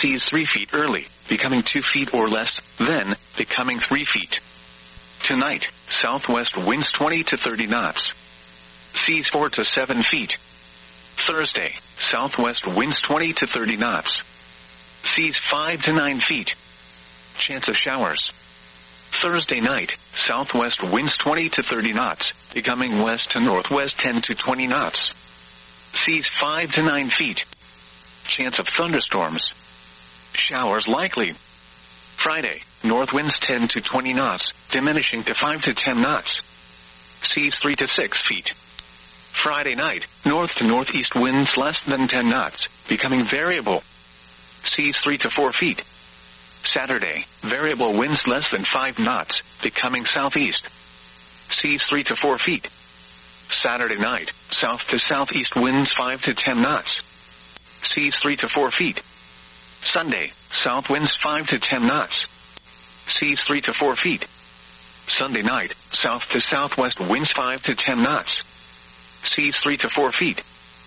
seas 3 feet early, becoming 2 feet or less, then becoming 3 feet. Tonight, southwest winds 20 to 30 knots. Seas 4 to 7 feet. Thursday, southwest winds 20 to 30 knots. Seas 5 to 9 feet. Chance of showers. Thursday night, southwest winds 20 to 30 knots, becoming west to northwest 10 to 20 knots. Seas 5 to 9 feet. Chance of thunderstorms. Showers likely. Friday, north winds 10 to 20 knots, diminishing to 5 to 10 knots. Seas 3 to 6 feet. Friday night, north to northeast winds less than 10 knots, becoming variable. Seas 3 to 4 feet. Saturday, variable winds less than 5 knots, becoming southeast. Seas 3 to 4 feet. Saturday night, south to southeast winds 5 to 10 knots. Seas 3 to 4 feet. Sunday, south winds 5 to 10 knots. Seas 3 to 4 feet. Sunday night, south to southwest winds 5 to 10 knots. Seas 3 to 4 feet.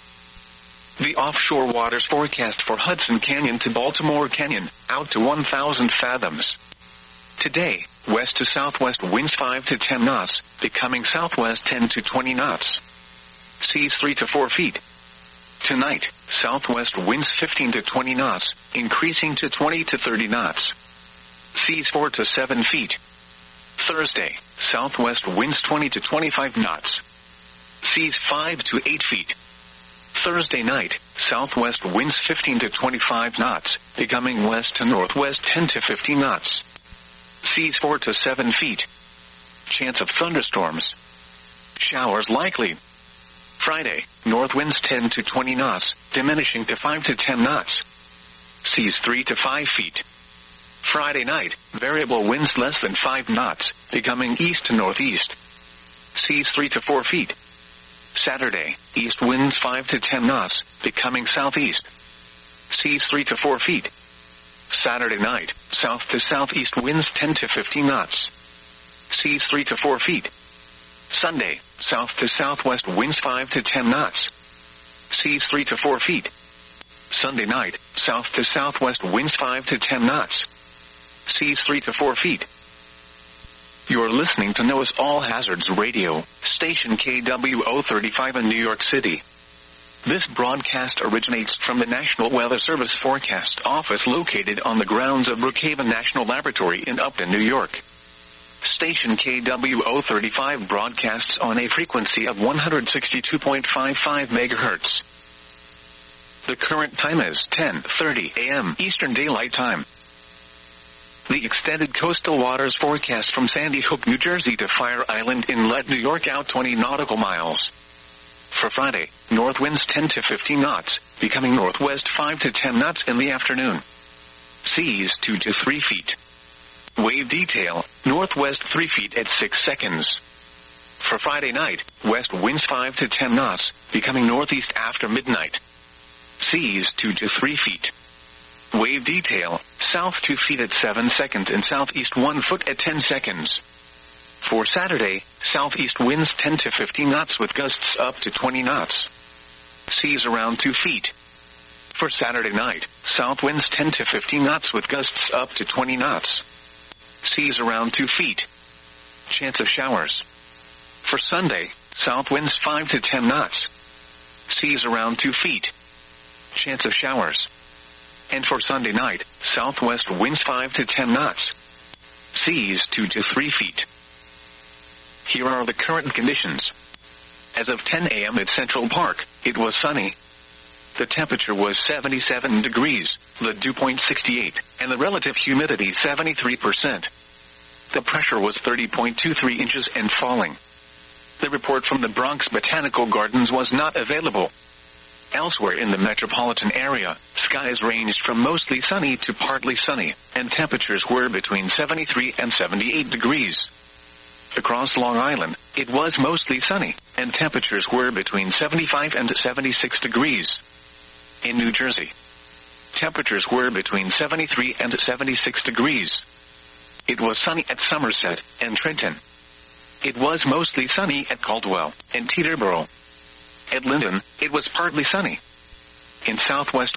The offshore waters forecast for Hudson Canyon to Baltimore Canyon, out to 1,000 fathoms. Today, west to southwest winds 5 to 10 knots, becoming southwest 10 to 20 knots. Seas 3 to 4 feet. Tonight, southwest winds 15 to 20 knots, increasing to 20 to 30 knots. Seas 4 to 7 feet. Thursday, southwest winds 20 to 25 knots. Seas 5 to 8 feet. Thursday night, southwest winds 15 to 25 knots, becoming west to northwest 10 to 15 knots. Seas 4 to 7 feet. Chance of thunderstorms. Showers likely. Friday, north winds 10 to 20 knots, diminishing to 5 to 10 knots. Seas 3 to 5 feet. Friday night, variable winds less than 5 knots, becoming east to northeast. Seas 3 to 4 feet. Saturday, east winds 5 to 10 knots, becoming southeast. Seas 3 to 4 feet. Saturday night, south to southeast winds 10 to 15 knots. Seas 3 to 4 feet. Sunday, south to southwest winds 5 to 10 knots. Seas 3 to 4 feet. Sunday night, south to southwest winds 5 to 10 knots. Seas 3 to 4 feet. You're listening to NOAA's All Hazards Radio, station KWO35 in New York City. This broadcast originates from the National Weather Service Forecast Office located on the grounds of Brookhaven National Laboratory in Upton, New York. Station KWO35 broadcasts on a frequency of 162.55 MHz. The current time is 10:30 a.m. Eastern Daylight Time. The extended coastal waters forecast from Sandy Hook, New Jersey to Fire Island Inlet, New York out 20 nautical miles. For Friday, north winds 10 to 15 knots, becoming northwest 5 to 10 knots in the afternoon. Seas 2 to 3 feet. Wave detail, northwest 3 feet at 6 seconds. For Friday night, west winds 5 to 10 knots, becoming northeast after midnight. Seas 2 to 3 feet. Wave detail, south 2 feet at 7 seconds and southeast 1 foot at 10 seconds. For Saturday, southeast winds 10 to 15 knots with gusts up to 20 knots. Seas around 2 feet. For Saturday night, south winds 10 to 15 knots with gusts up to 20 knots. Seas around 2 feet. Chance of showers. For Sunday, south winds 5 to 10 knots. Seas around 2 feet. Chance of showers. And for Sunday night, southwest winds 5 to 10 knots. Seas 2 to 3 feet. Here are the current conditions. As of 10 a.m. at Central Park, it was sunny. The temperature was 77 degrees, the dew point 68, and the relative humidity 73%. The pressure was 30.23 inches and falling. The report from the Bronx Botanical Gardens was not available. Elsewhere in the metropolitan area, skies ranged from mostly sunny to partly sunny, and temperatures were between 73 and 78 degrees. Across Long Island, it was mostly sunny, and temperatures were between 75 and 76 degrees. In New Jersey, temperatures were between 73 and 76 degrees. It was sunny at Somerset and Trenton. It was mostly sunny at Caldwell and Teterboro. At Linden, it was partly sunny. In southwest